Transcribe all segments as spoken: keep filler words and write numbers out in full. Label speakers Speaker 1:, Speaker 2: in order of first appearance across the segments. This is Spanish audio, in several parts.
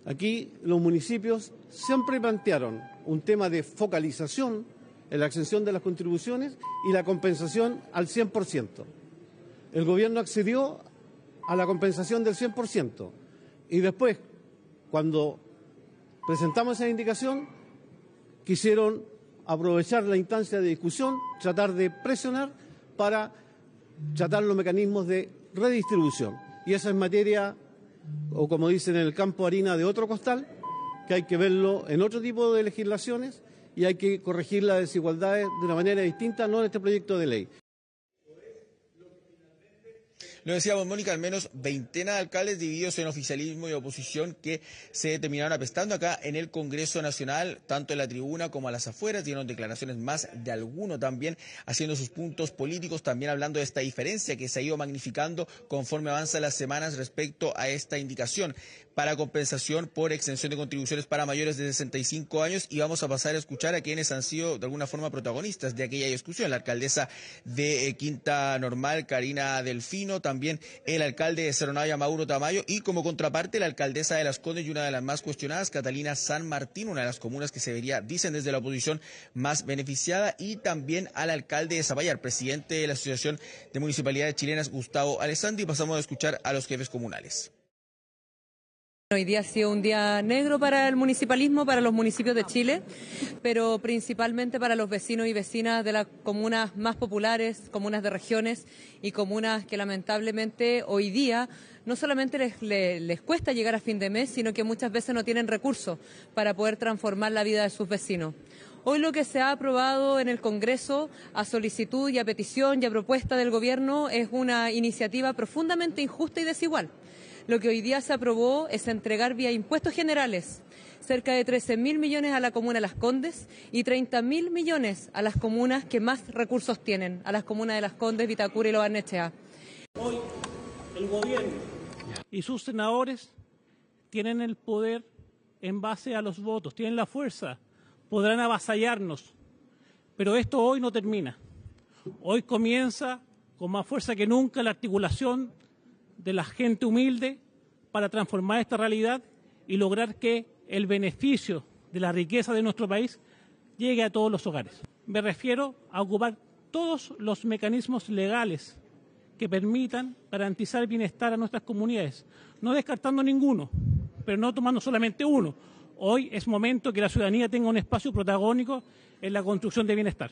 Speaker 1: Aquí los municipios siempre plantearon un tema de focalización en la exención de las contribuciones y la compensación al cien por ciento. El gobierno accedió a la compensación del cien por ciento y después, cuando presentamos esa indicación, quisieron aprovechar la instancia de discusión, tratar de presionar para tratar los mecanismos de redistribución. Y esa es materia, o como dicen en el campo, harina de otro costal, que hay que verlo en otro tipo de legislaciones y hay que corregir las desigualdades de una manera distinta, no en este proyecto de ley.
Speaker 2: Lo decíamos, Mónica, al menos veintena de alcaldes divididos en oficialismo y oposición que se terminaron apestando acá en el Congreso Nacional, tanto en la tribuna como a las afueras. Dieron declaraciones más de alguno también, haciendo sus puntos políticos, también hablando de esta diferencia que se ha ido magnificando conforme avanzan las semanas respecto a esta indicación para compensación por exención de contribuciones para mayores de sesenta y cinco años. Y vamos a pasar a escuchar a quienes han sido de alguna forma protagonistas de aquella discusión. La alcaldesa de Quinta Normal, Karina Delfino, también el alcalde de Cerro Navia, Mauro Tamayo, y como contraparte la alcaldesa de Las Condes y una de las más cuestionadas, Catalina San Martín, una de las comunas que se vería, dicen desde la oposición, más beneficiada, y también al alcalde de Zapallar, presidente de la Asociación de Municipalidades Chilenas, Gustavo Alessandri. Y pasamos a escuchar a los jefes comunales.
Speaker 3: Hoy día ha sido un día negro para el municipalismo, para los municipios de Chile, pero principalmente para los vecinos y vecinas de las comunas más populares, comunas de regiones y comunas que lamentablemente hoy día no solamente les, les, les cuesta llegar a fin de mes, sino que muchas veces no tienen recursos para poder transformar la vida de sus vecinos. Hoy lo que se ha aprobado en el Congreso a solicitud y a petición y a propuesta del Gobierno es una iniciativa profundamente injusta y desigual. Lo que hoy día se aprobó es entregar vía impuestos generales cerca de trece mil millones a la comuna de Las Condes y treinta mil millones a las comunas que más recursos tienen, a las comunas de Las Condes, Vitacura y Lo Barnechea.
Speaker 4: Hoy el gobierno y sus senadores tienen el poder en base a los votos, tienen la fuerza, podrán avasallarnos, pero esto hoy no termina. Hoy comienza con más fuerza que nunca la articulación de la gente humilde para transformar esta realidad y lograr que el beneficio de la riqueza de nuestro país llegue a todos los hogares. Me refiero a ocupar todos los mecanismos legales que permitan garantizar el bienestar a nuestras comunidades, no descartando ninguno, pero no tomando solamente uno. Hoy es momento que la ciudadanía tenga un espacio protagónico en la construcción de bienestar.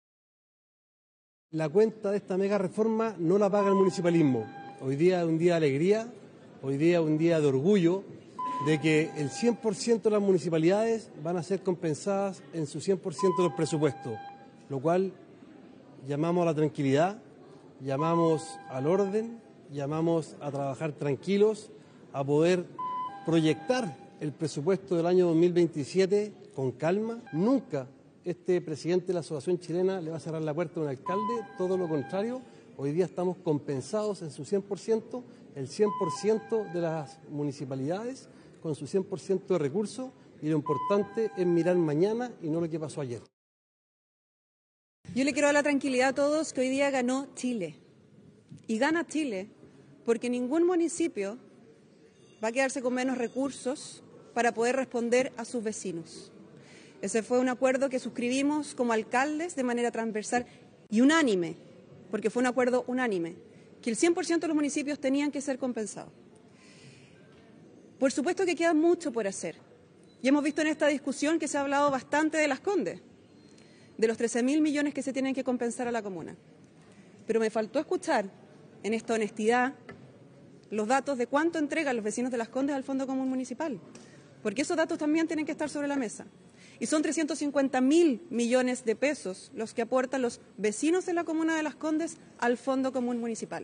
Speaker 1: La cuenta de esta mega reforma no la paga el municipalismo. Hoy día es un día de alegría, hoy día es un día de orgullo de que el cien por ciento de las municipalidades van a ser compensadas en su cien por ciento de los presupuestos, lo cual llamamos a la tranquilidad, llamamos al orden, llamamos a trabajar tranquilos, a poder proyectar el presupuesto del año dos mil veintisiete con calma. Nunca este presidente de la Asociación Chilena le va a cerrar la puerta a un alcalde, todo lo contrario. Hoy día estamos compensados en su cien por ciento, el cien por ciento de las municipalidades con su cien por ciento de recursos, y lo importante es mirar mañana y no lo que pasó ayer.
Speaker 5: Yo le quiero dar la tranquilidad a todos que hoy día ganó Chile. Y gana Chile porque ningún municipio va a quedarse con menos recursos para poder responder a sus vecinos. Ese fue un acuerdo que suscribimos como alcaldes de manera transversal y unánime, porque fue un acuerdo unánime, que el cien por ciento de los municipios tenían que ser compensados. Por supuesto que queda mucho por hacer. Y hemos visto en esta discusión que se ha hablado bastante de Las Condes, de los trece mil millones que se tienen que compensar a la comuna. Pero me faltó escuchar, en esta honestidad, los datos de cuánto entregan los vecinos de Las Condes al Fondo Común Municipal, porque esos datos también tienen que estar sobre la mesa. Y son trescientos cincuenta mil millones de pesos los que aportan los vecinos de la comuna de Las Condes al Fondo Común Municipal.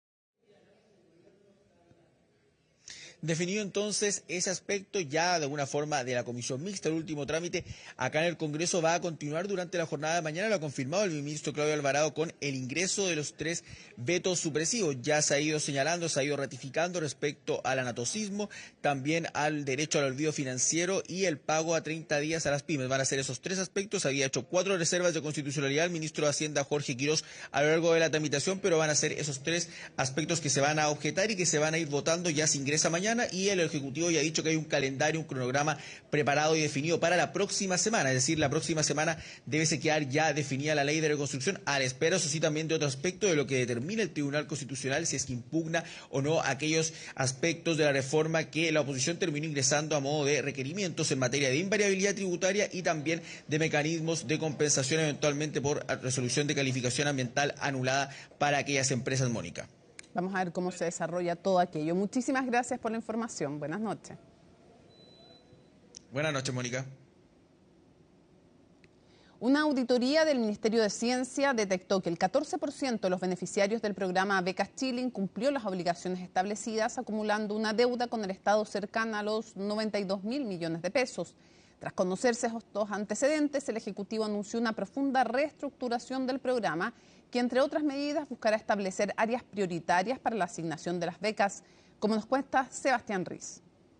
Speaker 2: Definido entonces ese aspecto ya de alguna forma de la comisión mixta, el último trámite acá en el Congreso va a continuar durante la jornada de mañana, lo ha confirmado el ministro Claudio Alvarado con el ingreso de los tres vetos supresivos. Ya se ha ido señalando, se ha ido ratificando respecto al anatocismo, también al derecho al olvido financiero y el pago a treinta días a las pymes. Van a ser esos tres aspectos. Había hecho cuatro reservas de constitucionalidad el ministro de Hacienda Jorge Quirós a lo largo de la tramitación, pero van a ser esos tres aspectos que se van a objetar y que se van a ir votando. Ya se ingresa mañana mañana, y el Ejecutivo ya ha dicho que hay un calendario, un cronograma preparado y definido para la próxima semana, es decir, la próxima semana debe quedar ya definida la ley de reconstrucción, a la espera, eso sí, también de otro aspecto de lo que determina el Tribunal Constitucional, si es que impugna o no aquellos aspectos de la reforma que la oposición terminó ingresando a modo de requerimientos en materia de invariabilidad tributaria y también de mecanismos de compensación eventualmente por resolución de calificación ambiental anulada para aquellas empresas, Mónica.
Speaker 6: Vamos a ver cómo se desarrolla todo aquello. Muchísimas gracias por la información. Buenas noches.
Speaker 2: Buenas noches, Mónica.
Speaker 6: Una auditoría del Ministerio de Ciencia detectó que el catorce por ciento de los beneficiarios del programa Becas Chile incumplió las obligaciones establecidas, acumulando una deuda con el Estado cercana a los noventa y dos mil millones de pesos. Tras conocerse estos antecedentes, el Ejecutivo anunció una profunda reestructuración del programa que, entre otras medidas, buscará establecer áreas prioritarias para la asignación de las becas, como nos cuenta Sebastián Riz.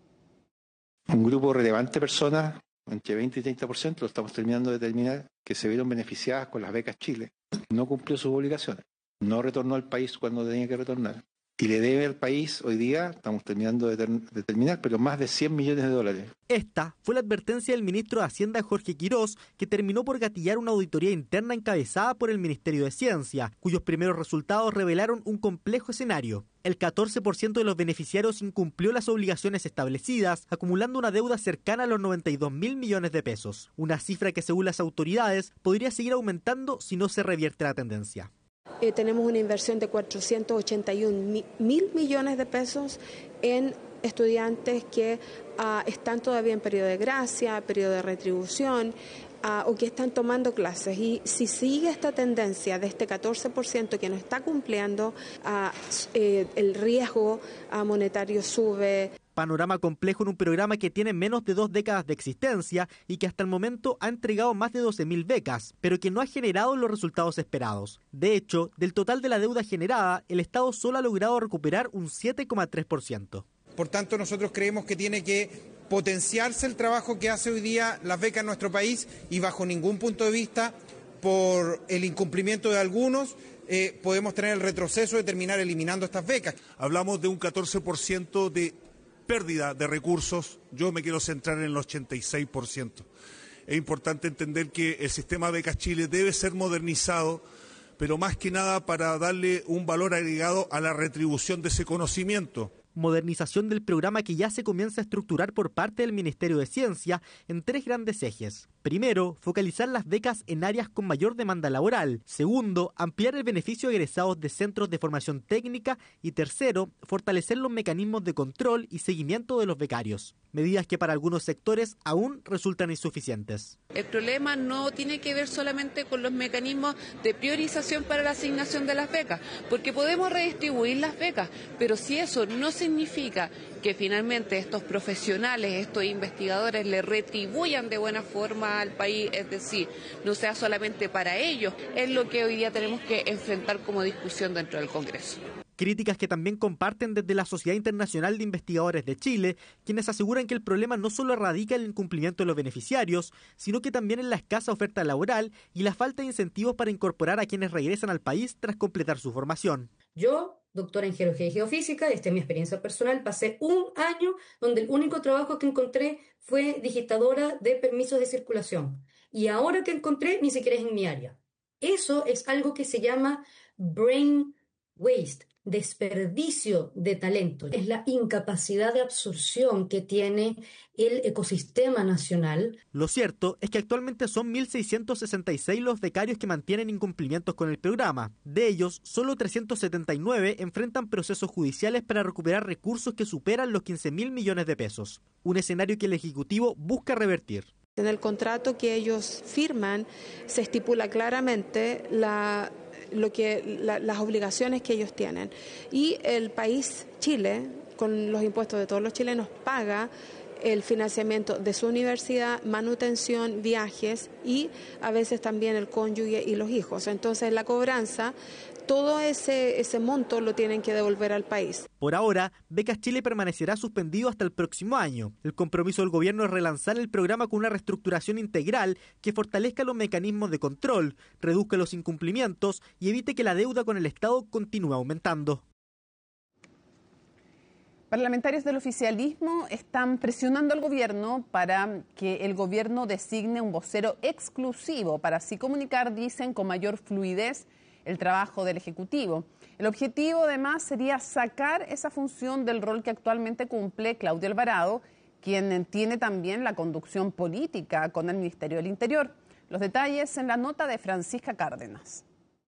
Speaker 7: Un grupo relevante de personas, entre veinte y treinta por ciento, lo estamos terminando de determinar, que se vieron beneficiadas con las becas Chile. No cumplió sus obligaciones, no retornó al país cuando tenía que retornar. Y le debe al país, hoy día, estamos terminando de determinar, pero más de cien millones de dólares.
Speaker 8: Esta fue la advertencia del ministro de Hacienda, Jorge Quirós, que terminó por gatillar una auditoría interna encabezada por el Ministerio de Ciencia, cuyos primeros resultados revelaron un complejo escenario. El catorce por ciento de los beneficiarios incumplió las obligaciones establecidas, acumulando una deuda cercana a los noventa y dos mil millones de pesos. Una cifra que, según las autoridades, podría seguir aumentando si no se revierte la tendencia.
Speaker 9: Eh, tenemos una inversión de cuatrocientos ochenta y un mil millones de pesos en estudiantes que uh, están todavía en periodo de gracia, periodo de retribución uh, o que están tomando clases. Y si sigue esta tendencia de este catorce por ciento que no está cumpliendo, uh, eh, el riesgo uh, monetario sube.
Speaker 8: Panorama complejo en un programa que tiene menos de dos décadas de existencia y que hasta el momento ha entregado más de doce mil becas, pero que no ha generado los resultados esperados. De hecho, del total de la deuda generada, el Estado solo ha logrado recuperar un siete coma tres por ciento.
Speaker 10: Por tanto, nosotros creemos que tiene que potenciarse el trabajo que hace hoy día las becas en nuestro país y bajo ningún punto de vista, por el incumplimiento de algunos, eh, podemos tener el retroceso de terminar eliminando estas becas.
Speaker 11: Hablamos de un catorce por ciento de pérdida de recursos, yo me quiero centrar en el ochenta y seis por ciento. Es importante entender que el sistema Becas Chile debe ser modernizado, pero más que nada para darle un valor agregado a la retribución de ese conocimiento.
Speaker 8: Modernización del programa que ya se comienza a estructurar por parte del Ministerio de Ciencia en tres grandes ejes. Primero, focalizar las becas en áreas con mayor demanda laboral. Segundo, ampliar el beneficio a egresados de centros de formación técnica. Y tercero, fortalecer los mecanismos de control y seguimiento de los becarios. Medidas que para algunos sectores aún resultan insuficientes.
Speaker 12: El problema no tiene que ver solamente con los mecanismos de priorización para la asignación de las becas, porque podemos redistribuir las becas, pero si eso no significa que finalmente estos profesionales, estos investigadores le retribuyan de buena forma al país, es decir, no sea solamente para ellos, es lo que hoy día tenemos que enfrentar como discusión dentro del Congreso.
Speaker 8: Críticas que también comparten desde la Sociedad Internacional de Investigadores de Chile, quienes aseguran que el problema no solo radica en el incumplimiento de los beneficiarios, sino que también en la escasa oferta laboral y la falta de incentivos para incorporar a quienes regresan al país tras completar su formación.
Speaker 13: Yo, doctora en Geología y Geofísica, esta es mi experiencia personal, pasé un año donde el único trabajo que encontré fue digitadora de permisos de circulación. Y ahora que encontré, ni siquiera es en mi área. Eso es algo que se llama brain waste, desperdicio de talento. Es la incapacidad de absorción que tiene el ecosistema nacional.
Speaker 8: Lo cierto es que actualmente son mil seiscientos sesenta y seis los becarios que mantienen incumplimientos con el programa. De ellos, solo trescientos setenta y nueve enfrentan procesos judiciales para recuperar recursos que superan los quince mil millones de pesos. Un escenario que el Ejecutivo busca revertir.
Speaker 9: En el contrato que ellos firman se estipula claramente la lo que la, las obligaciones que ellos tienen, y el país Chile, con los impuestos de todos los chilenos, paga el financiamiento de su universidad, manutención, viajes y a veces también el cónyuge y los hijos. Entonces la cobranza, todo ese, ese monto lo tienen que devolver al país.
Speaker 8: Por ahora, Becas Chile permanecerá suspendido hasta el próximo año. El compromiso del gobierno es relanzar el programa con una reestructuración integral que fortalezca los mecanismos de control, reduzca los incumplimientos y evite que la deuda con el Estado continúe aumentando.
Speaker 6: Parlamentarios del oficialismo están presionando al gobierno para que el gobierno designe un vocero exclusivo para así comunicar, dicen, con mayor fluidez el trabajo del Ejecutivo. El objetivo, además, sería sacar esa función del rol que actualmente cumple Claudio Alvarado, quien tiene también la conducción política con el Ministerio del Interior. Los detalles en la nota de Francisca Cárdenas.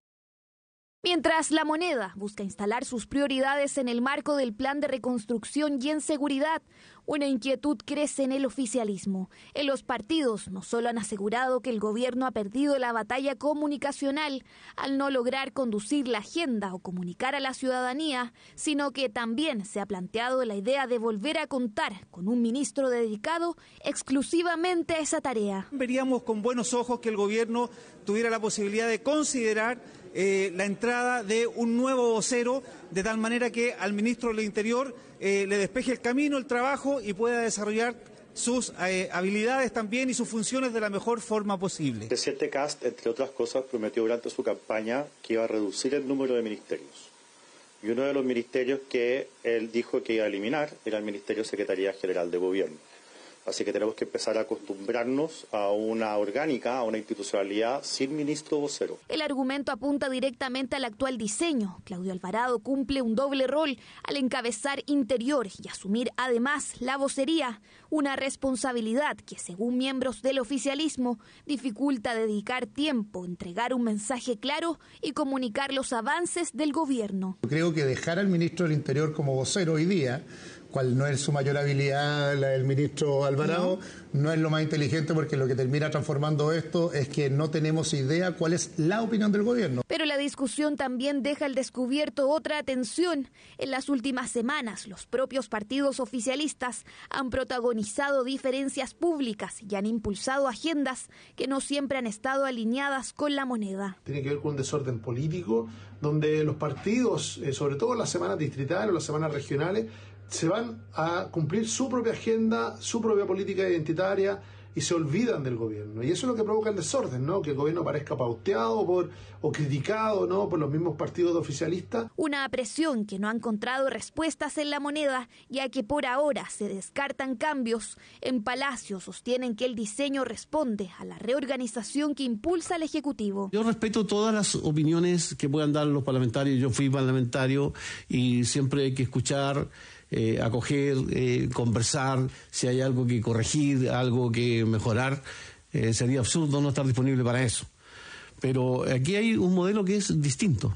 Speaker 14: Mientras La Moneda busca instalar sus prioridades en el marco del plan de reconstrucción y en seguridad, una inquietud crece en el oficialismo. En los partidos no solo han asegurado que el gobierno ha perdido la batalla comunicacional al no lograr conducir la agenda o comunicar a la ciudadanía, sino que también se ha planteado la idea de volver a contar con un ministro dedicado exclusivamente a esa tarea.
Speaker 15: Veríamos con buenos ojos que el gobierno tuviera la posibilidad de considerar Eh, la entrada de un nuevo vocero, de tal manera que al ministro del Interior eh, le despeje el camino, el trabajo y pueda desarrollar sus eh, habilidades también y sus funciones de la mejor forma posible.
Speaker 16: El presidente Kast, entre otras cosas, prometió durante su campaña que iba a reducir el número de ministerios. Y uno de los ministerios que él dijo que iba a eliminar era el Ministerio de Secretaría General de Gobierno. Así que tenemos que empezar a acostumbrarnos a una orgánica, a una institucionalidad sin ministro vocero.
Speaker 14: El argumento apunta directamente al actual diseño. Claudio Alvarado cumple un doble rol al encabezar Interior y asumir además la vocería, una responsabilidad que, según miembros del oficialismo, dificulta dedicar tiempo, entregar un mensaje claro y comunicar los avances del gobierno.
Speaker 17: Creo que dejar al ministro del Interior como vocero hoy día, cual no es su mayor habilidad, la del ministro Alvarado, no. no es lo más inteligente, porque lo que termina transformando esto es que no tenemos idea cuál es la opinión del gobierno.
Speaker 14: Pero la discusión también deja al descubierto otra tensión. En las últimas semanas, los propios partidos oficialistas han protagonizado diferencias públicas y han impulsado agendas que no siempre han estado alineadas con La Moneda.
Speaker 18: Tiene que ver con un desorden político, donde los partidos, eh, sobre todo en las semanas distritales o las semanas regionales, se van a cumplir su propia agenda, su propia política identitaria y se olvidan del gobierno. Y eso es lo que provoca el desorden, ¿no? Que el gobierno parezca pauteado por, o criticado, ¿no?, por los mismos partidos oficialistas.
Speaker 14: Una presión que no ha encontrado respuestas en La Moneda, ya que por ahora se descartan cambios. En Palacio sostienen que el diseño responde a la reorganización que impulsa el Ejecutivo.
Speaker 19: Yo respeto todas las opiniones que puedan dar los parlamentarios. Yo fui parlamentario y siempre hay que escuchar, Eh, acoger, eh, conversar, si hay algo que corregir, algo que mejorar. Eh, sería absurdo no estar disponible para eso. Pero aquí hay un modelo que es distinto.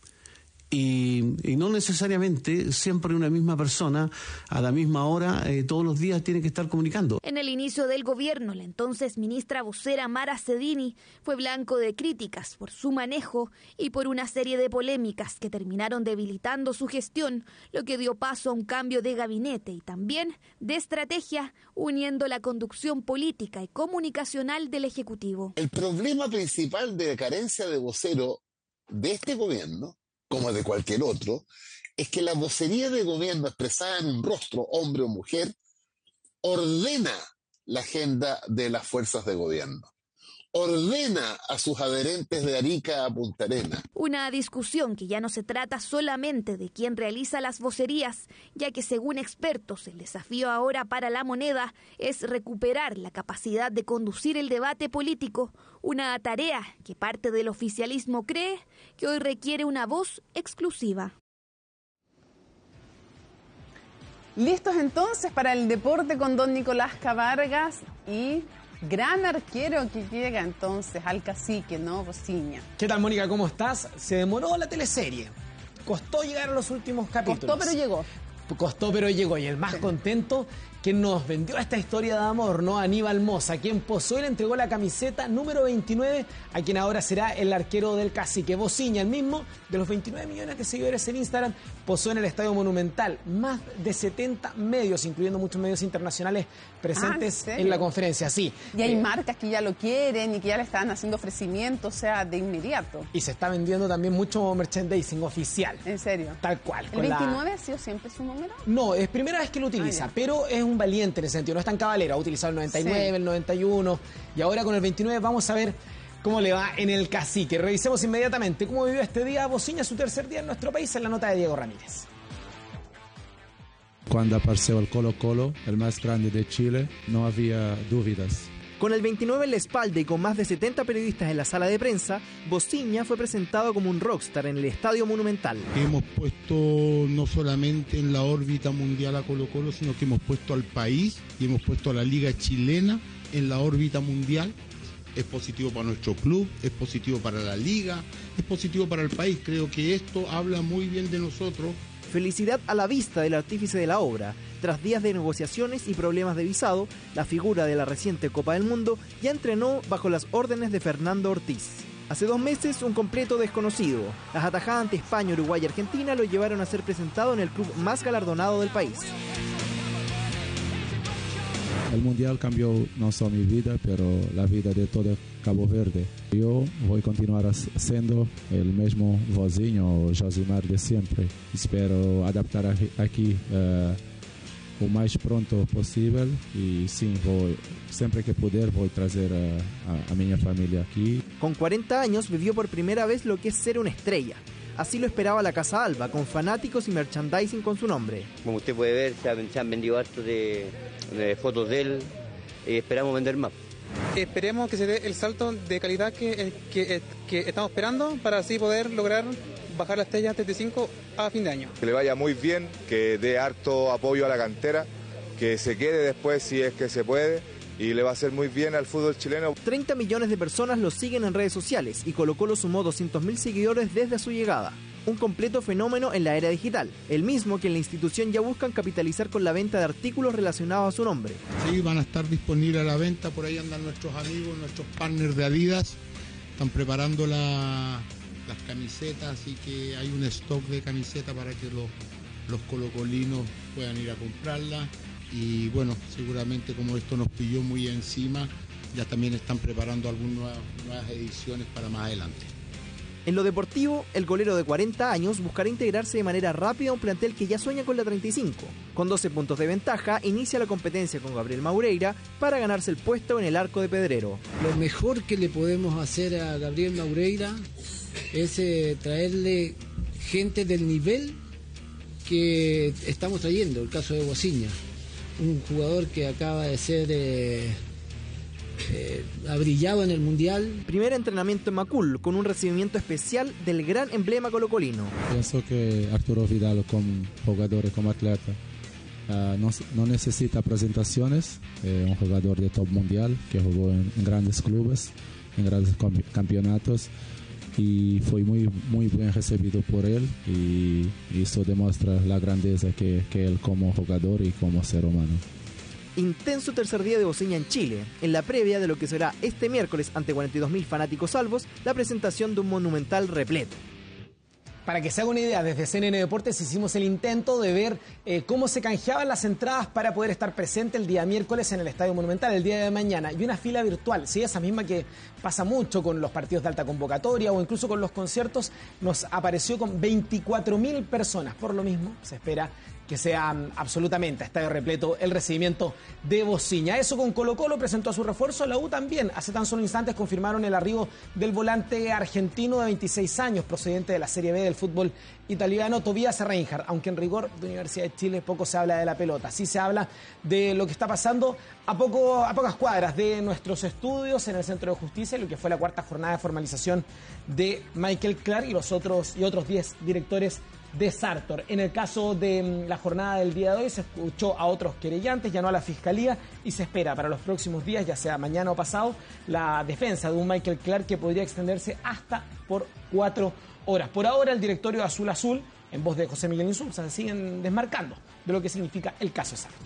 Speaker 19: Y, y no necesariamente siempre una misma persona a la misma hora eh, todos los días tiene que estar comunicando.
Speaker 14: En el inicio del gobierno, la entonces ministra vocera Mara Cedini fue blanco de críticas por su manejo y por una serie de polémicas que terminaron debilitando su gestión, lo que dio paso a un cambio de gabinete y también de estrategia, uniendo la conducción política y comunicacional del Ejecutivo.
Speaker 20: El problema principal de carencia de vocero de este gobierno, como de cualquier otro, es que la vocería de gobierno expresada en un rostro, hombre o mujer, ordena la agenda de las fuerzas de gobierno, ordena a sus adherentes de Arica a Punta Arenas.
Speaker 14: Una discusión que ya no se trata solamente de quién realiza las vocerías, ya que según expertos el desafío ahora para La Moneda es recuperar la capacidad de conducir el debate político, una tarea que parte del oficialismo cree que hoy requiere una voz exclusiva.
Speaker 6: Listos entonces para el deporte con don Nicolás Cabargas y gran arquero que llega entonces al cacique, ¿no? Bociña.
Speaker 21: ¿Qué tal, Mónica? ¿Cómo estás? Se demoró la teleserie. Costó llegar a los últimos capítulos.
Speaker 6: Costó, pero llegó.
Speaker 21: Costó, pero llegó. Y el más sí. contento, quien nos vendió esta historia de amor, ¿no? Aníbal Mosa, quien posó y le entregó la camiseta número veintinueve a quien ahora será el arquero del cacique. Bociña, el mismo de los veintinueve millones de seguidores en Instagram, posó en el Estadio Monumental. Más de setenta medios, incluyendo muchos medios internacionales, presentes ah, ¿en, en la conferencia. Sí.
Speaker 6: Y hay eh, marcas que ya lo quieren y que ya le están haciendo ofrecimientos, o sea, de inmediato.
Speaker 21: Y se está vendiendo también mucho merchandising oficial.
Speaker 6: ¿En serio?
Speaker 21: Tal cual.
Speaker 6: ¿El veintinueve la... ha sido siempre su número?
Speaker 21: No, es primera vez que lo utiliza, ah, pero es un valiente en ese sentido, no es tan cabalero, ha utilizado el noventa y nueve, sí. el noventa y uno, y ahora con el veintinueve vamos a ver cómo le va en el cacique. Revisemos inmediatamente cómo vivió este día Bociña, su tercer día en nuestro país, en la nota de Diego Ramírez.
Speaker 3: Cuando apareció el Colo Colo, el más grande de Chile, no había dudas.
Speaker 8: Con el veintinueve en la espalda y con más de setenta periodistas en la sala de prensa, Bociña fue presentado como un rockstar en el Estadio Monumental.
Speaker 22: Hemos puesto no solamente en la órbita mundial a Colo Colo, sino que hemos puesto al país y hemos puesto a la Liga Chilena en la órbita mundial. Es positivo para nuestro club, es positivo para la Liga, es positivo para el país. Creo que esto habla muy bien de nosotros.
Speaker 8: Felicidad a la vista del artífice de la obra. Tras días de negociaciones y problemas de visado, la figura de la reciente Copa del Mundo ya entrenó bajo las órdenes de Fernando Ortiz. Hace dos meses, un completo desconocido. Las atajadas ante España, Uruguay y Argentina lo llevaron a ser presentado en el club más galardonado del país.
Speaker 3: El Mundial cambió no solo mi vida, pero la vida de todo Cabo Verde. Yo voy a continuar siendo el mismo Vozinho o Josimar de siempre. Espero adaptar aquí uh, o más pronto posible y sí, voy, siempre que puder voy a traer a, a, a mi familia aquí.
Speaker 8: Con cuarenta años vivió por primera vez lo que es ser una estrella. Así lo esperaba la Casa Alba, con fanáticos y merchandising con su nombre.
Speaker 23: Como usted puede ver, se han, se han vendido harto de, de fotos de él y esperamos vender más.
Speaker 24: Esperemos que se dé el salto de calidad que, que, que estamos esperando para así poder lograr bajar la estrella treinta y cinco a fin de año.
Speaker 25: Que le vaya muy bien, que dé harto apoyo a la cantera, que se quede después si es que se puede. Y le va a hacer muy bien al fútbol chileno.
Speaker 8: treinta millones de personas lo siguen en redes sociales y Colo Colo sumó doscientos mil seguidores desde su llegada. Un completo fenómeno en la era digital, el mismo que en la institución ya buscan capitalizar con la venta de artículos relacionados a su nombre.
Speaker 22: Sí, van a estar disponibles a la venta, por ahí andan nuestros amigos, nuestros partners de Adidas, están preparando la, las camisetas, así que hay un stock de camisetas para que los, los colocolinos puedan ir a comprarlas. Y bueno, seguramente como esto nos pilló muy encima, ya también están preparando algunas nuevas, nuevas ediciones para más adelante.
Speaker 8: En lo deportivo, el golero de cuarenta años buscará integrarse de manera rápida a un plantel que ya sueña con la treinta y cinco. Con doce puntos de ventaja, inicia la competencia con Gabriel Maureira para ganarse el puesto en el arco de Pedrero.
Speaker 26: Lo mejor que le podemos hacer a Gabriel Maureira es eh, traerle gente del nivel que estamos trayendo, el caso de Bociña. Un jugador que acaba de ser eh, eh, ha brillado en el Mundial.
Speaker 8: Primer entrenamiento en Macul, con un recibimiento especial del gran emblema colocolino.
Speaker 3: Pienso que Arturo Vidal, como jugador y como atleta, uh, no, no necesita presentaciones. Es un jugador de top mundial que jugó en, en grandes clubes, en grandes campeonatos. Y fue muy muy bien recibido por él y eso demuestra la grandeza que, que él como jugador y como ser humano.
Speaker 8: Intenso tercer día de Bociña en Chile, en la previa de lo que será este miércoles ante cuarenta y dos mil fanáticos salvos, la presentación de un monumental repleto.
Speaker 21: Para que se haga una idea, desde C N N Deportes hicimos el intento de ver eh, cómo se canjeaban las entradas para poder estar presente el día miércoles en el Estadio Monumental, el día de mañana, y una fila virtual, ¿sí? Esa misma que pasa mucho con los partidos de alta convocatoria o incluso con los conciertos, nos apareció con veinticuatro mil personas. Por lo mismo, se espera que sea absolutamente a estadio repleto el recibimiento de Bociña. Eso con Colo Colo presentó a su refuerzo, la U también. Hace tan solo instantes confirmaron el arribo del volante argentino de veintiséis años, procedente de la Serie B del fútbol italiano, Tobias Reinhardt, aunque en rigor de Universidad de Chile poco se habla de la pelota. Sí se habla de lo que está pasando a, poco, a pocas cuadras de nuestros estudios en el Centro de Justicia, lo que fue la cuarta jornada de formalización de Michael Clark y los otros y otros diez directores de Sartor. En el caso de la jornada del día de hoy se escuchó a otros querellantes, ya no a la Fiscalía, y se espera para los próximos días, ya sea mañana o pasado, la defensa de un Michael Clark que podría extenderse hasta por cuatro horas. Por ahora el directorio de Azul Azul, en voz de José Miguel Insulza, se siguen desmarcando de lo que significa el caso Sartor.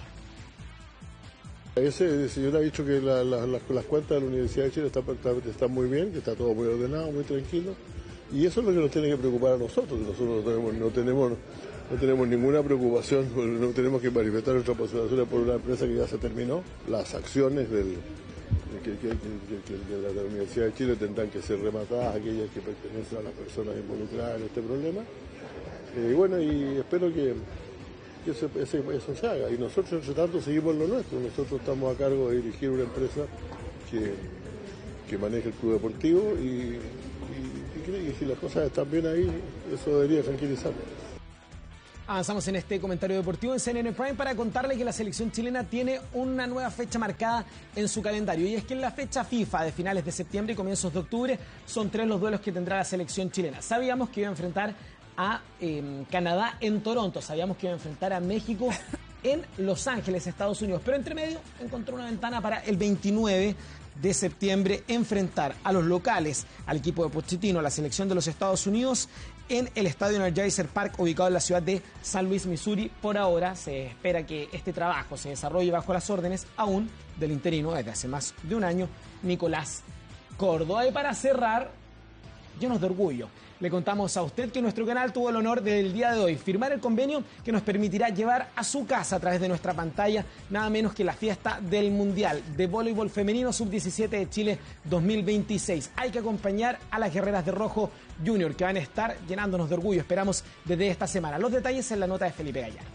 Speaker 27: Ese señor ha dicho que la, la, la, las cuentas de la Universidad de Chile están, están, están muy bien, que está todo muy ordenado, muy tranquilo. Y eso es lo que nos tiene que preocupar a nosotros. Nosotros no tenemos, no tenemos, no tenemos ninguna preocupación, no tenemos que manifestar nuestra posición por una empresa que ya se terminó. Las acciones del, que, que, que, que, que de la Universidad de Chile tendrán que ser rematadas, aquellas que pertenecen a las personas involucradas en este problema. Y eh, bueno, y espero que, que eso, ese, eso se haga. Y nosotros, entre tanto, seguimos lo nuestro. Nosotros estamos a cargo de dirigir una empresa que, que maneja el club deportivo y y si las cosas están bien ahí, eso debería tranquilizarnos.
Speaker 21: Avanzamos en este comentario deportivo en C N N Prime para contarle que la selección chilena tiene una nueva fecha marcada en su calendario. Y es que en la fecha FIFA de finales de septiembre y comienzos de octubre son tres los duelos que tendrá la selección chilena. Sabíamos que iba a enfrentar a eh, Canadá en Toronto, sabíamos que iba a enfrentar a México en Los Ángeles, Estados Unidos. Pero entre medio encontró una ventana para el veintinueve de septiembre enfrentar a los locales, al equipo de Pochettino, a la selección de los Estados Unidos, en el Estadio Energizer Park, ubicado en la ciudad de San Luis, Missouri. Por ahora se espera que este trabajo se desarrolle bajo las órdenes aún del interino desde hace más de un año, Nicolás Córdoba. Y para cerrar, llenos de orgullo, le contamos a usted que nuestro canal tuvo el honor del día de hoy firmar el convenio que nos permitirá llevar a su casa a través de nuestra pantalla nada menos que la fiesta del Mundial de Voleibol Femenino sub diecisiete de Chile dos mil veintiséis. Hay que acompañar a las guerreras de rojo Junior que van a estar llenándonos de orgullo, esperamos desde esta semana. Los detalles en la nota de Felipe Gallardo.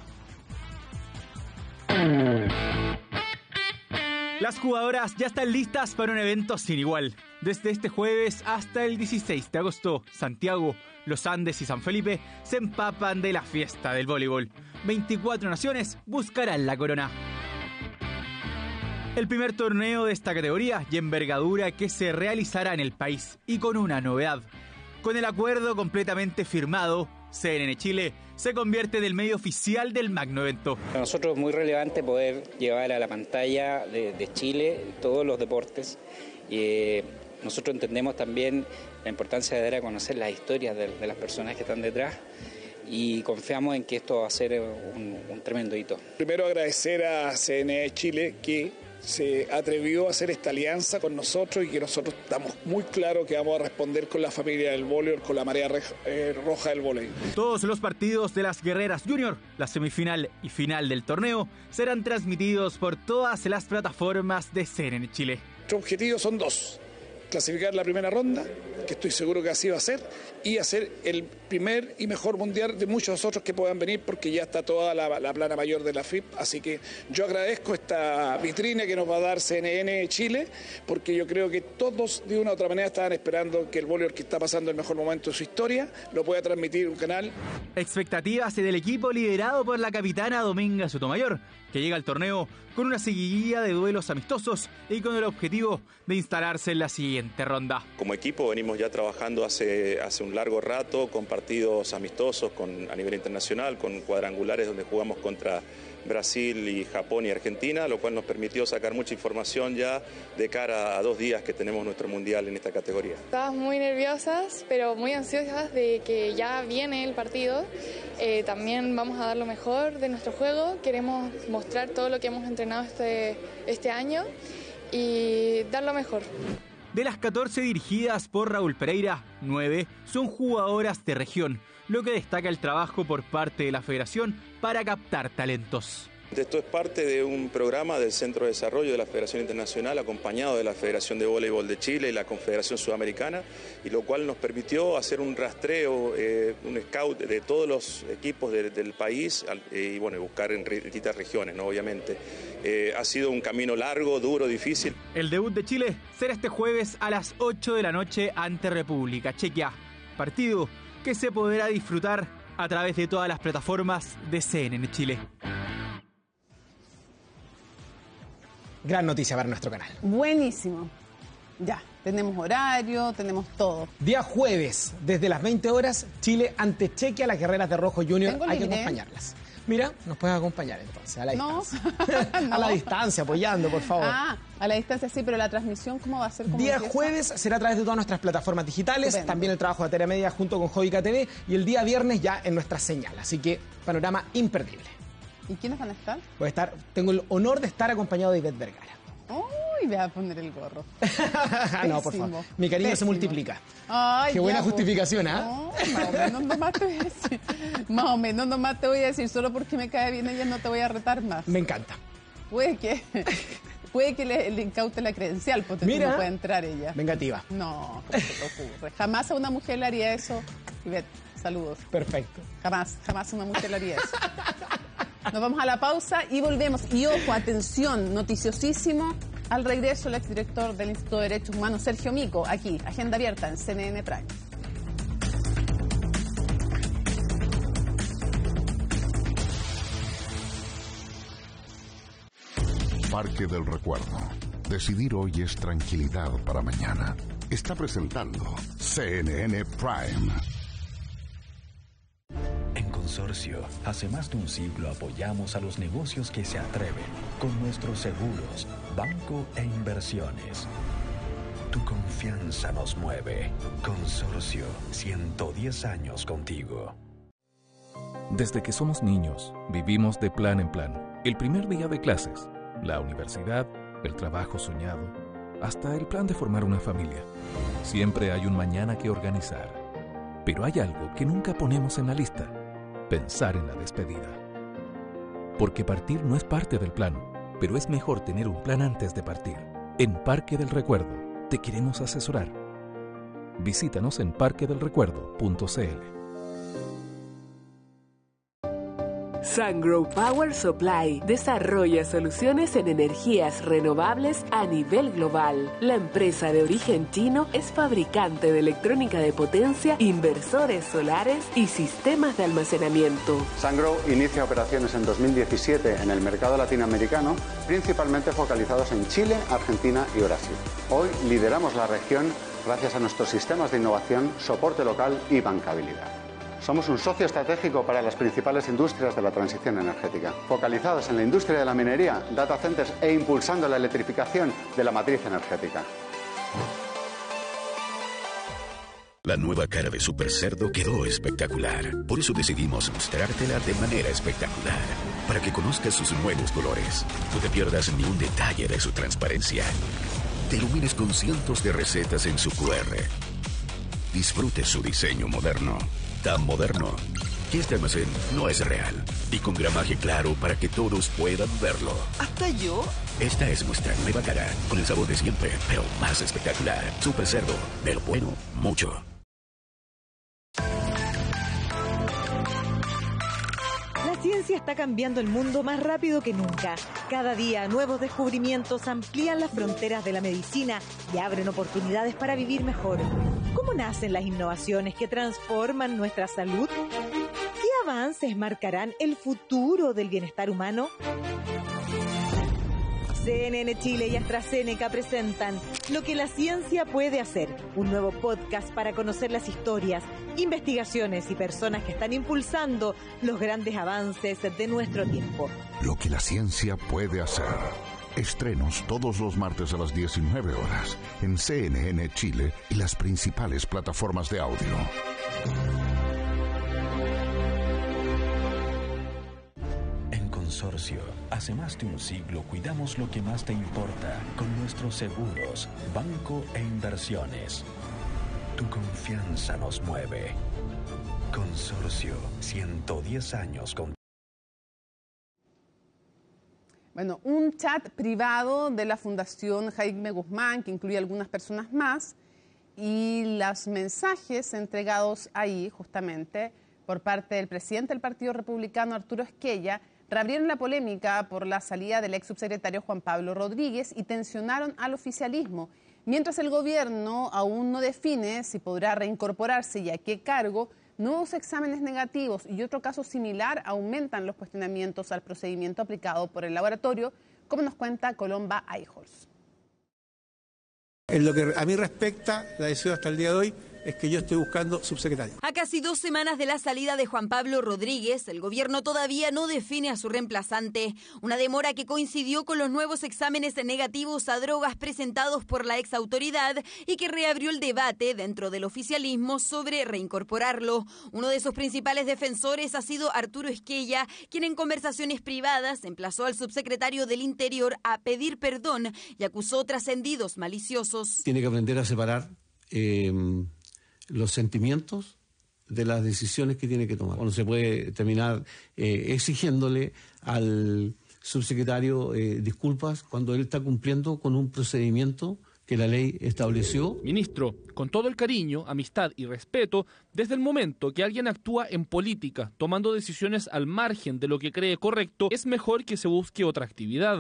Speaker 1: Las jugadoras ya están listas para un evento sin igual. Desde este jueves hasta el dieciséis de agosto, Santiago, Los Andes y San Felipe se empapan de la fiesta del voleibol. veinticuatro naciones buscarán la corona. El primer torneo de esta categoría y envergadura que se realizará en el país, y con una novedad. Con el acuerdo completamente firmado, C N N Chile se convierte en el medio oficial del magno evento.
Speaker 2: Para nosotros es muy relevante poder llevar a la pantalla de, de Chile todos los deportes. Y, eh, nosotros entendemos también la importancia de dar a conocer las historias de, de las personas que están detrás y confiamos en que esto va a ser un, un tremendo hito.
Speaker 4: Primero agradecer a C N N Chile que se atrevió a hacer esta alianza con nosotros y que nosotros estamos muy claros que vamos a responder con la familia del voleibol, con la marea eh, roja del voleibol.
Speaker 1: Todos los partidos de las Guerreras Junior, la semifinal y final del torneo, serán transmitidos por todas las plataformas de C N N Chile.
Speaker 4: Nuestros objetivos son dos: clasificar la primera ronda, que estoy seguro que así va a ser, y hacer el primer y mejor mundial de muchos otros que puedan venir, porque ya está toda la, la plana mayor de la F I P. Así que yo agradezco esta vitrina que nos va a dar C N N Chile, porque yo creo que todos de una u otra manera estaban esperando que el voleibol que está pasando el mejor momento de su historia lo pueda transmitir un canal.
Speaker 1: Expectativas del equipo liderado por la capitana Dominga Sotomayor, que llega al torneo con una seguidilla de duelos amistosos y con el objetivo de instalarse en la siguiente ronda.
Speaker 5: Como equipo venimos ya trabajando hace, hace un largo rato con partidos amistosos con, a nivel internacional, con cuadrangulares donde jugamos contra Brasil y Japón y Argentina, lo cual nos permitió sacar mucha información ya de cara a dos días que tenemos nuestro mundial en esta categoría.
Speaker 7: Estábamos muy nerviosas, pero muy ansiosas de que ya viene el partido. Eh, también vamos a dar lo mejor de nuestro juego, queremos mostrar todo lo que hemos entrenado este, este año y dar lo mejor.
Speaker 1: De las catorce dirigidas por Raúl Pereira, nueve son jugadoras de región, lo que destaca el trabajo por parte de la Federación para captar talentos.
Speaker 5: Esto es parte de un programa del Centro de Desarrollo de la Federación Internacional, acompañado de la Federación de Voleibol de Chile y la Confederación Sudamericana, y lo cual nos permitió hacer un rastreo, eh, un scout de todos los equipos de, del país eh, y bueno, buscar en distintas regiones, ¿no? Obviamente. Eh, ha sido un camino largo, duro, difícil.
Speaker 1: El debut de Chile será este jueves a las ocho de la noche ante República Chequia, partido que se podrá disfrutar a través de todas las plataformas de C N N Chile.
Speaker 21: Gran noticia para nuestro canal.
Speaker 6: Buenísimo. Ya, tenemos horario, tenemos todo.
Speaker 21: Día jueves, desde las veinte horas, Chile ante Chequia, las guerreras de rojo Junior. Hay que acompañarlas. Mira, nos puedes acompañar entonces, a la
Speaker 6: no.
Speaker 21: distancia. No. A la distancia, apoyando, por favor.
Speaker 6: Ah, a la distancia sí, pero la transmisión, ¿cómo va a ser?
Speaker 21: Día empieza? Jueves será a través de todas nuestras plataformas digitales, Estupendo. También el trabajo de Tarea Media junto con Jovica T V, y el día viernes ya en nuestra señal. Así que, panorama imperdible.
Speaker 6: ¿Y quiénes van a estar?
Speaker 21: Voy a estar, tengo el honor de estar acompañado de Ivette Vergara.
Speaker 6: Uy, voy a poner el gorro.
Speaker 21: No, por favor. Mi cariño Pésimo. se multiplica.
Speaker 6: Ay,
Speaker 21: Qué buena
Speaker 6: ya,
Speaker 21: justificación, ¿ah?
Speaker 6: ¿eh? No, más o menos nomás te voy a decir. Más o menos nomás te voy a decir. Solo porque me cae bien ella no te voy a retar más.
Speaker 21: Me encanta.
Speaker 6: Puede que... Puede que le, le incaute la credencial, porque Mira, no puede entrar ella.
Speaker 21: Vengativa.
Speaker 6: No, ¿cómo se te ocurre? Jamás a una mujer le haría eso. Ivette, saludos.
Speaker 21: Perfecto.
Speaker 6: Jamás, jamás a una mujer le haría eso. Nos vamos a la pausa y volvemos. Y ojo, atención, noticiosísimo. Al regreso, el exdirector del Instituto de Derechos Humanos, Sergio Mico, aquí, agenda abierta en C N N Prime.
Speaker 9: Parque del Recuerdo. Decidir hoy es tranquilidad para mañana. Está presentando C N N Prime.
Speaker 10: En Consorcio, hace más de un siglo apoyamos a los negocios que se atreven con nuestros seguros, banco e inversiones. Tu confianza nos mueve. Consorcio, ciento diez años contigo.
Speaker 11: Desde que somos niños, vivimos de plan en plan. El primer día de clases, la universidad, el trabajo soñado, hasta el plan de formar una familia. Siempre hay un mañana que organizar. Pero hay algo que nunca ponemos en la lista: pensar en la despedida. Porque partir no es parte del plan, pero es mejor tener un plan antes de partir. En Parque del Recuerdo te queremos asesorar. Visítanos en parque del recuerdo punto c l.
Speaker 12: Sungrow Power Supply desarrolla soluciones en energías renovables a nivel global. La empresa de origen chino es fabricante de electrónica de potencia, inversores solares y sistemas de almacenamiento.
Speaker 13: Sungrow inicia operaciones en dos mil diecisiete en el mercado latinoamericano, principalmente focalizados en Chile, Argentina y Brasil. Hoy lideramos la región gracias a nuestros sistemas de innovación, soporte local y bancabilidad. Somos un socio estratégico para las principales industrias de la transición energética, focalizados en la industria de la minería, data centers e impulsando la electrificación de la matriz energética.
Speaker 15: La nueva cara de Super Cerdo quedó espectacular. Por eso decidimos mostrártela de manera espectacular, para que conozcas sus nuevos colores. No te pierdas ni un detalle de su transparencia. Te ilumines con cientos de recetas en su cu erre. Disfrute su diseño moderno. Tan moderno que este almacén no es real y con gramaje claro para que todos puedan verlo.
Speaker 16: ¿Hasta yo?
Speaker 15: Esta es nuestra nueva cara, con el sabor de siempre, pero más espectacular. Super Cerdo, de lo bueno, mucho.
Speaker 28: La ciencia está cambiando el mundo más rápido que nunca. Cada día, nuevos descubrimientos amplían las fronteras de la medicina y abren oportunidades para vivir mejor. ¿Cómo nacen las innovaciones que transforman nuestra salud? ¿Qué avances marcarán el futuro del bienestar humano? C N N Chile y AstraZeneca presentan Lo que la ciencia puede hacer, un nuevo podcast para conocer las historias, investigaciones y personas que están impulsando los grandes avances de nuestro tiempo.
Speaker 9: Lo que la ciencia puede hacer. Estrenos todos los martes a las diecinueve horas en C N N Chile y las principales plataformas de audio.
Speaker 10: En Consorcio, hace más de un siglo cuidamos lo que más te importa con nuestros seguros, banco e inversiones. Tu confianza nos mueve. Consorcio, ciento diez años con...
Speaker 6: Bueno, un chat privado de la Fundación Jaime Guzmán, que incluye algunas personas más, y los mensajes entregados ahí, justamente, por parte del presidente del Partido Republicano, Arturo Esquella, reabrieron la polémica por la salida del ex subsecretario Juan Pablo Rodríguez y tensionaron al oficialismo, mientras el gobierno aún no define si podrá reincorporarse y a qué cargo. Nuevos exámenes negativos y otro caso similar aumentan los cuestionamientos al procedimiento aplicado por el laboratorio, como nos cuenta Colomba Eichholz.
Speaker 29: En lo que a mí respecta, la decisión hasta el día de hoy es que yo estoy buscando subsecretario.
Speaker 30: A casi dos semanas de la salida de Juan Pablo Rodríguez, el gobierno todavía no define a su reemplazante. Una demora que coincidió con los nuevos exámenes negativos a drogas presentados por la exautoridad y que reabrió el debate dentro del oficialismo sobre reincorporarlo. Uno de sus principales defensores ha sido Arturo Esquella, quien en conversaciones privadas emplazó al subsecretario del Interior a pedir perdón y acusó trascendidos maliciosos.
Speaker 19: Tiene que aprender a separar eh, los sentimientos de las decisiones que tiene que tomar. No se puede terminar eh, exigiéndole al subsecretario eh, disculpas cuando él está cumpliendo con un procedimiento que la ley estableció.
Speaker 31: Ministro, con todo el cariño, amistad y respeto, desde el momento que alguien actúa en política, tomando decisiones al margen de lo que cree correcto, es mejor que se busque otra actividad.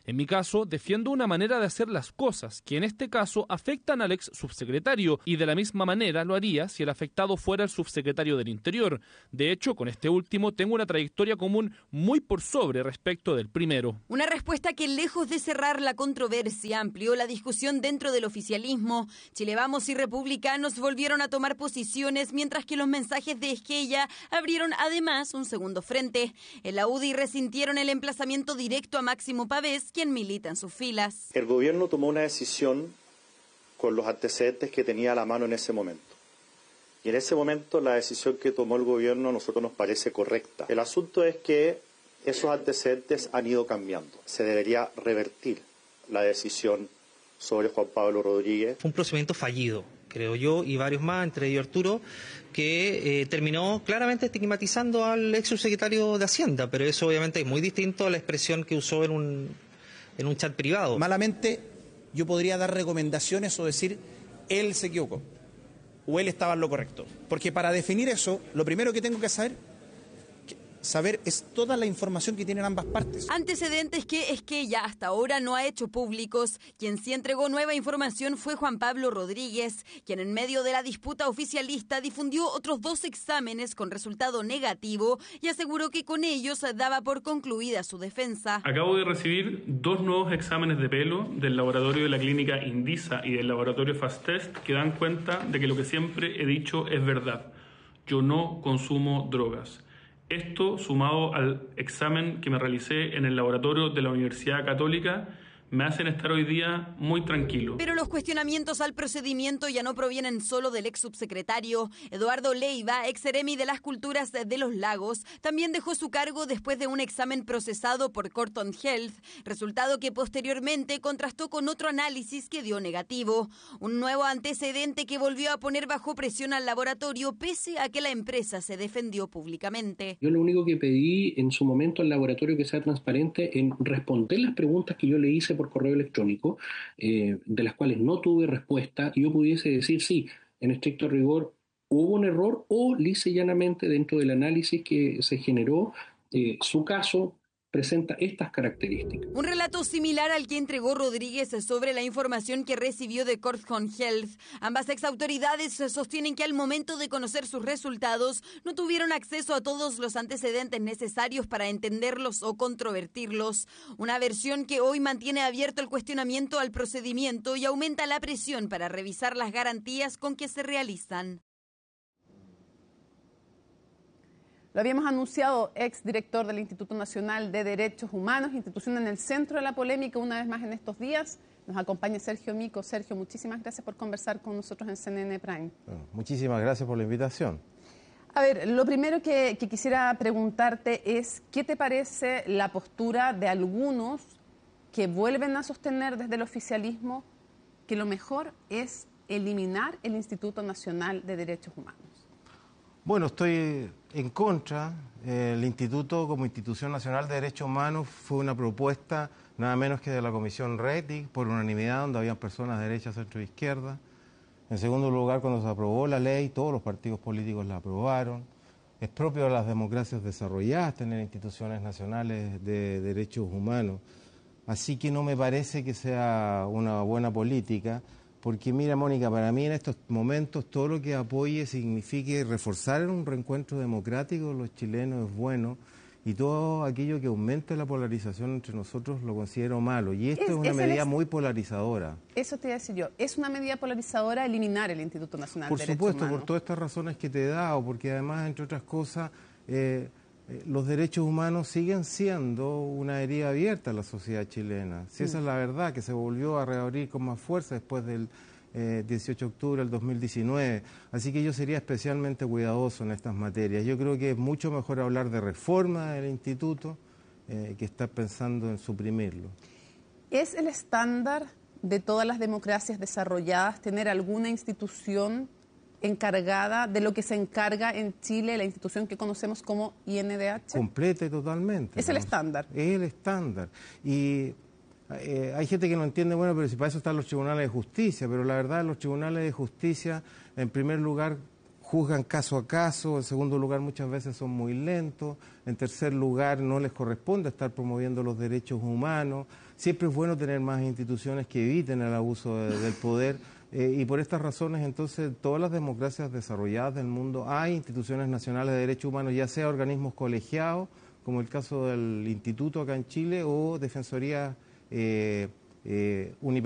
Speaker 31: En mi caso, defiendo una manera de hacer las cosas, que en este caso afectan al ex subsecretario, y de la misma manera lo haría si el afectado fuera el subsecretario del Interior. De hecho, con este último tengo una trayectoria común muy por sobre respecto del primero.
Speaker 30: Una respuesta que, lejos de cerrar la controversia, amplió la discusión dentro del oficialismo. Chile Vamos y republicanos volvieron a tomar posiciones, mientras que los mensajes de Esquella abrieron además un segundo frente. En la U D I resintieron el emplazamiento directo a Máximo Pavés, quien milita en sus filas.
Speaker 3: El gobierno tomó una decisión con los antecedentes que tenía a la mano en ese momento. Y en ese momento la decisión que tomó el gobierno a nosotros nos parece correcta. El asunto es que esos antecedentes han ido cambiando. Se debería revertir la decisión sobre Juan Pablo Rodríguez.
Speaker 14: Fue un procedimiento fallido, creo yo, y varios más, entre ellos Arturo, que eh, terminó claramente estigmatizando al ex subsecretario de Hacienda, pero eso obviamente es muy distinto a la expresión que usó en un, en un chat privado.
Speaker 16: Malamente yo podría dar recomendaciones o decir, él se equivocó, o él estaba en lo correcto. Porque para definir eso, lo primero que tengo que saber... saber es toda la información que tienen ambas partes.
Speaker 30: Antecedentes que Esquella hasta ahora no ha hecho públicos. Quien sí entregó nueva información fue Juan Pablo Rodríguez, quien en medio de la disputa oficialista difundió otros dos exámenes con resultado negativo y aseguró que con ellos daba por concluida su defensa.
Speaker 17: Acabo de recibir dos nuevos exámenes de pelo del laboratorio de la clínica Indisa y del laboratorio Fast Test que dan cuenta de que lo que siempre he dicho es verdad. Yo no consumo drogas. Esto, sumado al examen que me realicé en el laboratorio de la Universidad Católica, me hacen estar hoy día muy tranquilo.
Speaker 30: Pero los cuestionamientos al procedimiento ya no provienen solo del ex subsecretario. Eduardo Leiva, ex seremi de las Culturas de los Lagos, también dejó su cargo después de un examen procesado por Corton Health, resultado que posteriormente contrastó con otro análisis que dio negativo. Un nuevo antecedente que volvió a poner bajo presión al laboratorio, pese a que la empresa se defendió públicamente.
Speaker 18: Yo lo único que pedí en su momento al laboratorio que sea transparente en responder las preguntas que yo le hice por correo electrónico, eh, de las cuales no tuve respuesta, y yo pudiese decir, sí, en estricto rigor hubo un error, o lisa y llanamente dentro del análisis que se generó, eh, su caso presenta estas características.
Speaker 30: Un relato similar al que entregó Rodríguez sobre la información que recibió de Corthon Health. Ambas exautoridades sostienen que al momento de conocer sus resultados no tuvieron acceso a todos los antecedentes necesarios para entenderlos o controvertirlos. Una versión que hoy mantiene abierto el cuestionamiento al procedimiento y aumenta la presión para revisar las garantías con que se realizan.
Speaker 6: Lo habíamos anunciado, ex director del Instituto Nacional de Derechos Humanos, institución en el centro de la polémica una vez más en estos días. Nos acompaña Sergio Mico. Sergio, muchísimas gracias por conversar con nosotros en C N N Prime.
Speaker 20: Bueno, muchísimas gracias por la invitación.
Speaker 6: A ver, lo primero que, que quisiera preguntarte es, ¿qué te parece la postura de algunos que vuelven a sostener desde el oficialismo que lo mejor es eliminar el Instituto Nacional de Derechos Humanos?
Speaker 20: Bueno, estoy en contra. El Instituto, como Institución Nacional de Derechos Humanos, fue una propuesta nada menos que de la Comisión Rettig, por unanimidad, donde habían personas de derecha, centro e izquierda. En segundo lugar, cuando se aprobó la ley, todos los partidos políticos la aprobaron. Es propio de las democracias desarrolladas tener instituciones nacionales de derechos humanos. Así que no me parece que sea una buena política. Porque mira, Mónica, para mí en estos momentos todo lo que apoye signifique reforzar un reencuentro democrático de los chilenos es bueno, y todo aquello que aumente la polarización entre nosotros lo considero malo. Y esto es, es una es medida muy polarizadora.
Speaker 6: Eso te iba a decir yo. ¿Es una medida polarizadora eliminar el Instituto Nacional
Speaker 20: por
Speaker 6: de Derechos
Speaker 20: supuesto,
Speaker 6: Humanos?
Speaker 20: Por todas estas razones que te he dado, porque además, entre otras cosas, eh, eh, los derechos humanos siguen siendo una herida abierta en la sociedad chilena. Si esa mm. es la verdad, que se volvió a reabrir con más fuerza después del eh, dieciocho de octubre del dos mil diecinueve. Así que yo sería especialmente cuidadoso en estas materias. Yo creo que es mucho mejor hablar de reforma del instituto eh, que estar pensando en suprimirlo.
Speaker 6: ¿Es el estándar de todas las democracias desarrolladas tener alguna institución encargada de lo que se encarga en Chile, la institución que conocemos como I N D H?
Speaker 20: Completa y totalmente.
Speaker 6: Es ¿no? el estándar.
Speaker 20: Es el estándar. Y eh, hay gente que no entiende, bueno, pero si para eso están los tribunales de justicia, pero la verdad los tribunales de justicia, en primer lugar, juzgan caso a caso. En segundo lugar, muchas veces son muy lentos. En tercer lugar, no les corresponde estar promoviendo los derechos humanos. Siempre es bueno tener más instituciones que eviten el abuso de, del poder. Eh, y por estas razones, entonces, todas las democracias desarrolladas del mundo hay instituciones nacionales de derechos humanos, ya sea organismos colegiados, como el caso del Instituto acá en Chile, o defensorías eh, eh, unipersonales.